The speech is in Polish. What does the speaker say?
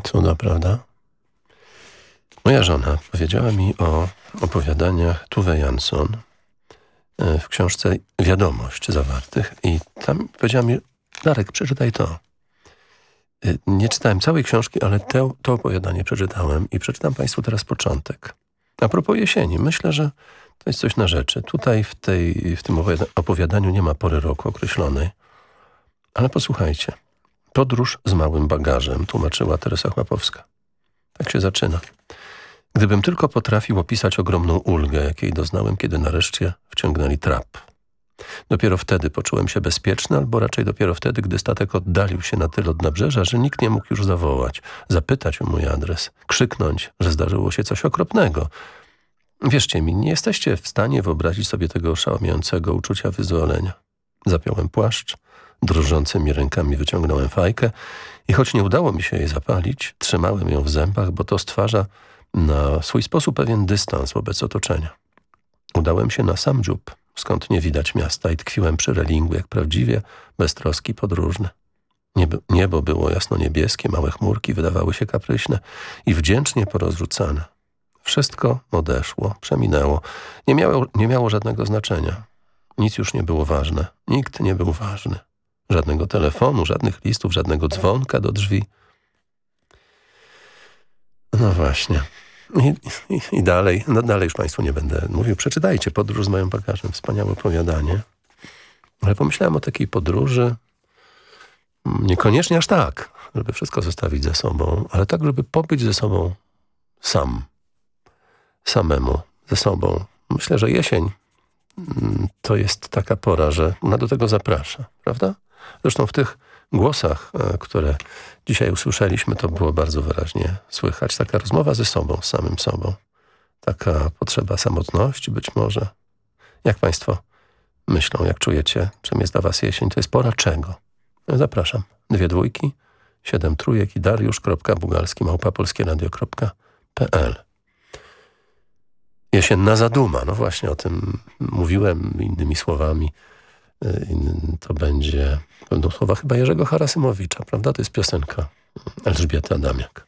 Cuda, prawda? Moja żona powiedziała mi o opowiadaniach Tove Jansson w książce Wiadomość zawartych i tam powiedziała mi: Darek, przeczytaj to. Nie czytałem całej książki, ale to opowiadanie przeczytałem i przeczytam Państwu teraz początek. A propos jesieni, myślę, że to jest coś na rzeczy. Tutaj w tym opowiadaniu nie ma pory roku określonej, ale posłuchajcie. Podróż z małym bagażem, tłumaczyła Teresa Chłapowska. Tak się zaczyna. Gdybym tylko potrafił opisać ogromną ulgę, jakiej doznałem, kiedy nareszcie wciągnęli trap. Dopiero wtedy poczułem się bezpieczny, albo raczej dopiero wtedy, gdy statek oddalił się na tyle od nabrzeża, że nikt nie mógł już zawołać, zapytać o mój adres, krzyknąć, że zdarzyło się coś okropnego. Wierzcie mi, nie jesteście w stanie wyobrazić sobie tego oszałamiającego uczucia wyzwolenia. Zapiąłem płaszcz, drżącymi rękami wyciągnąłem fajkę i choć nie udało mi się jej zapalić, trzymałem ją w zębach, bo to stwarza na swój sposób pewien dystans wobec otoczenia. Udałem się na sam dziób, skąd nie widać miasta, i tkwiłem przy relingu jak prawdziwie beztroski podróżny. Niebo było jasno-niebieskie, małe chmurki wydawały się kapryśne i wdzięcznie porozrzucane. Wszystko odeszło, przeminęło. Nie miało żadnego znaczenia. Nic już nie było ważne. Nikt nie był ważny. Żadnego telefonu, żadnych listów, żadnego dzwonka do drzwi. No właśnie. I dalej, dalej już Państwu nie będę mówił. Przeczytajcie Podróż z moim bagażem. Wspaniałe opowiadanie. Ale pomyślałem o takiej podróży niekoniecznie aż tak, żeby wszystko zostawić ze sobą, ale tak, żeby pobyć ze sobą samemu, ze sobą. Myślę, że jesień to jest taka pora, że ona do tego zaprasza, prawda? Zresztą w tych głosach, które dzisiaj usłyszeliśmy, to było bardzo wyraźnie słychać. Taka rozmowa ze sobą, z samym sobą. Taka potrzeba samotności być może. Jak Państwo myślą, jak czujecie, czym jest dla Was jesień? To jest pora czego? Zapraszam. 2 dwójki, 7 trójek i dariusz.bugalski@polskieradio.pl. Jesienna zaduma. No właśnie o tym mówiłem innymi słowami. To będą słowa chyba Jerzego Harasymowicza, prawda? To jest piosenka Elżbiety Adamiak.